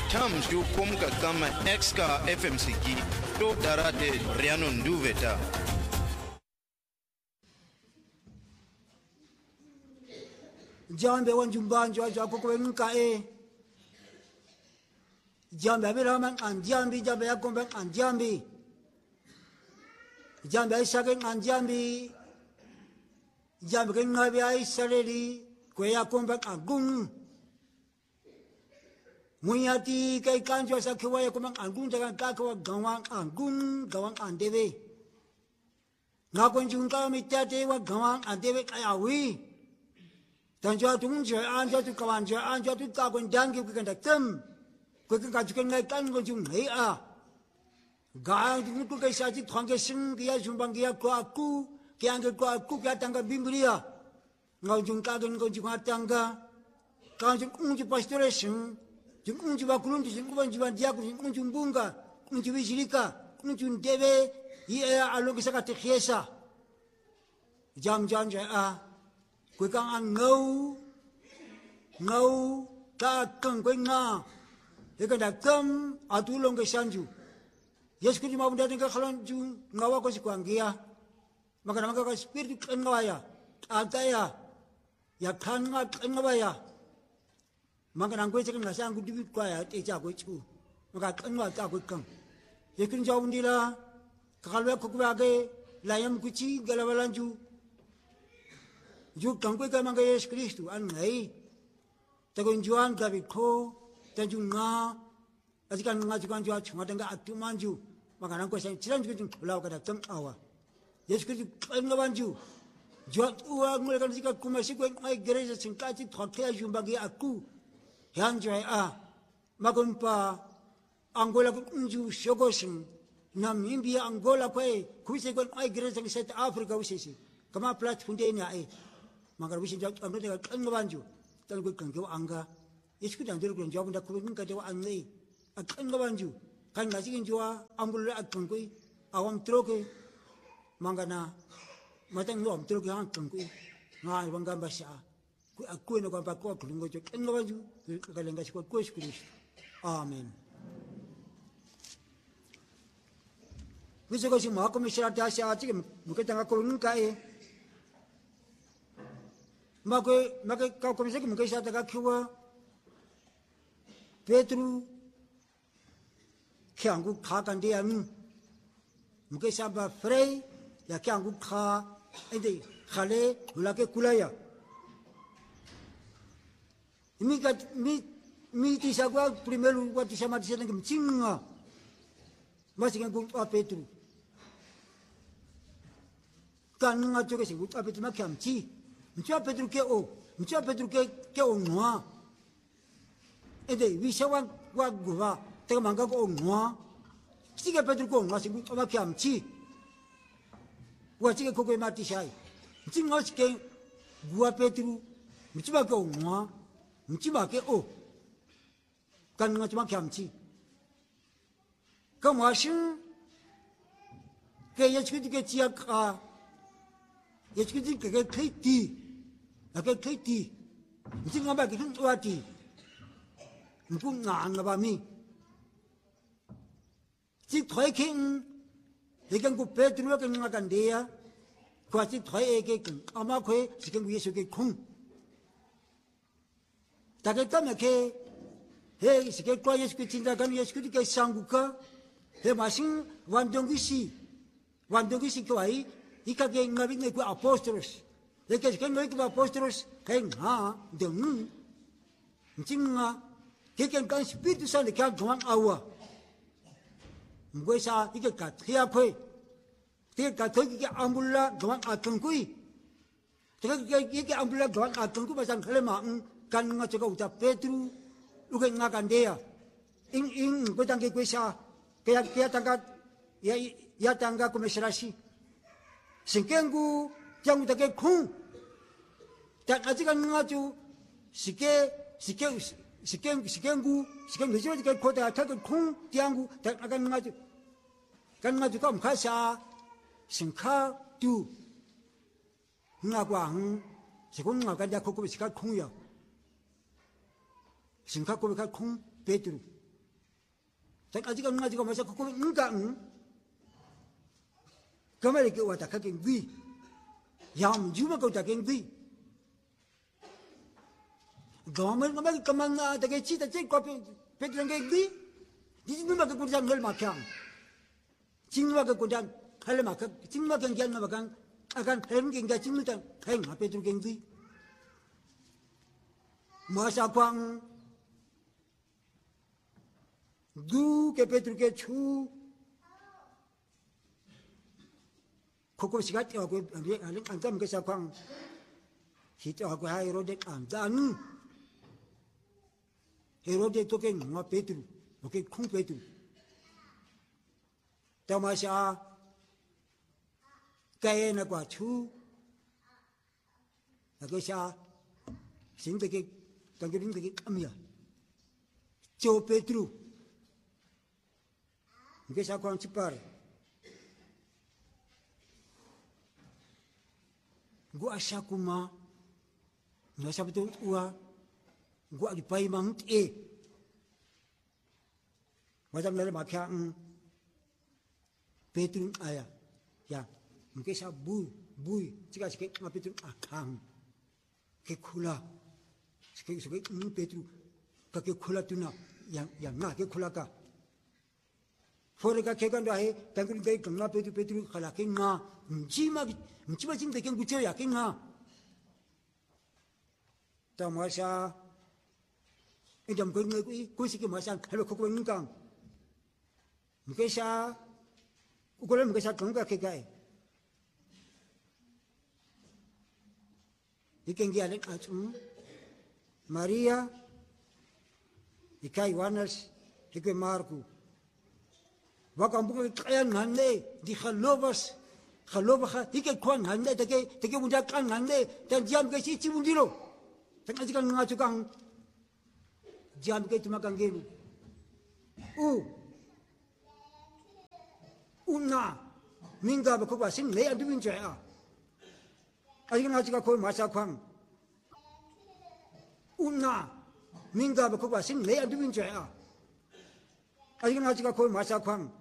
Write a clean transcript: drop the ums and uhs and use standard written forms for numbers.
tam shu kum ka kama exka FMC ki to darate riano nduveta. Jambe wanjumbanjo aja kokwe nka jambe abiraman anjambi jambe yakombe anjambi jambe aisake anjambi jambe kengabe aisareli kwe yakombe agung munyati kai kanjo sakiwa yakombe agung jaga kakwa gawang andebe ngakonjunga mitate wa gawang andebe ayawi tanjua tungje anja tu kawanje anja tu kakon dangi kukenda tem kukenda jukengai kan konjung hei a gang tu kukai saji thangge sing dia jumbang dia ko aku kiang ko aku kya tangga bimbria ngau jung kagen ko jung tangga kan jung unji pastore sing jung unji bakulum jung kuban jiban dia ku jung jung bunga unji wisirika unji debe ia along kisaka tekhiesa jam janja a quê con ăn ngâu ta cần quê nga để cái đặc tâm ở tu long cái sanju yes cứ mau dari cái khalan ju ngawa ko si kwang kia maka nama ka spirit kan ngawaya ataya ya kan ngawaya maka nang quê chắc là sang ku dibi kwaya te cha ko chu maka kan ngawa ta ko kan yes cứ jauh ndila kalwa ko ku age layam kuci galawalanju juk tangkwe ka mga Yesus Kristo an ngay tagon juan gabi ko tanjung nga asikan nga juan juan chunga tanga atumanju makanan ko sa chiran ju law ka datam awa Yesus Kristo nga banju juan uwa ngul kan sika kumasi ko ay gereja singkati thokya jumbagi aku yan joy a magumpa Angola ko unju shogosing Namibia Angola ko kuise ko ay gereja sa South Africa usisi kama platform de nya maka wisi jauh ambil dengan kengabanju, dan gue kengkau angga, itu kan jadi gue jauh dah kurung kerja angai, kengabanju, kan nasi kan jua ambul kengkau, awam teroke, maka na, matang lu am teroke hang kengkau, ngai bangga bahasa, aku ini kau pakai kurung kerja kengabanju, kalau nggak sih kau sekurus, amin. Wisi kau si mak komisaris dasar aja, mungkin tengah kurung kai. Maka kau komisaris mungkin saya tak kira Petru kiangku kakan dia mungkin saya frey ya kiangku ka ini khale mulake kulaya mi tisa gua primero gua tisa mati saya nggak cinga masih kan gua Petru kan ngaco kesini gua Petru macam ci Mtua Petru ke o ngwa. Ede wisawan wa gua tega mangga ko ngwa. Tiga Petru ko ngwa sing ma kiam chi. Wa tiga ko mati sai. Sing ngos ke gua Petru mtua ko ngwa. Mtua ke o. Kan ngwa ma kiam chi. Ka ma shin ke yachku ke chia ka. Yachku ke ti. Agak kiti, mesti ngapa kita tuati, mungkin ngapa mi. Si thoi king, ikan ku Petru kan ngakan dia, kuasi thoi eke, ama kue sikan ku Yesus ke kung. Tak kita make, he sikan ku Yesus ke cinta kan Yesus ke sangguka, he masing wandong gisi kuai, ikan ke ngabing ku apostolos. Lekas kan mereka apostolos kan dengan cinga kan spiritu sana kan tuan awa. Mungkin saya ikat kathia koi, ikat kathia ambulla tuan atungkui. Ikat ambulla tuan atungkui pasang kelemang kan ngaco ucap Petru, lukai ngakan dia. Kau tangki kuisa, kaya tangkat ya tangga komisarasi. Singkengku yang udah ke kung, tak aja kan ngaju, sikenggu, hijau ke kota tak kung tianggu tak akan ngaju, kan ngaju kau mukasa, singka tu, ngagwang, sikung ngakan dia kau sikap kung ya, singka kau sikap kung Petru, 자 아직은 가지고 마셔 그거 응가 그만이 그 왔다 가긴 위 양 주면 거다 긴 위 너무 그만 그만나 되게 치다 제 커피 배드는 게 위 디즈니가 그 고장 걸 막혀 진마 그 고장 할 막혀 진마 경기한 거 막한 아간 해는 게가 진무다 행 앞에 들게 위 마사광 두 개배들게 추 코코시가 뛰어고 아니 안담 그 사광 히트하고 하이로데 안단 헤로데 토게 뭐 베드 오케이 콩 베드 다마샤 가에나과 추 나그샤 신데게 당기는데 감이야 저 베드루 이게 사건 집발 gua asyakuma no sabetul ua gua dipai mang macam dalam makya Petrus aya ya mungkin sa bui jika sikit Petrus akang ke kula sikit Petrus ke kula tuna yang na ke kula ka Foreka kekan dahe tangkul dai kanga Petrus kala ke nga mcima jing de ken gucho ya ke nga tamasha idam ko ngai ku siki masan halo ko ngkang mkesha ukole mkesha kanga ke kai ikengi alen atu Maria ikai Yohanes ikai Marku Wakambung kayan ngande di khalobas khalobah ike kwan ngande teke muda kan ngande dan jam ke si cibundiro tengah jika ngajukang jam ke cuma kang gelu una mingga ba ko ba sin le adu bin jaya ajika ngajika ko masa kwang una mingga ba ko ba sin le adu bin jaya ajika ngajika ko masa kwang